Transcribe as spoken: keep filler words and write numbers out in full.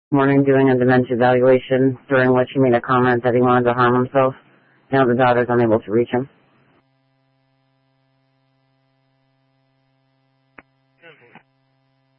Morning, doing a dementia evaluation, during which he made a comment that he wanted to harm himself. Now the daughter's unable to reach him.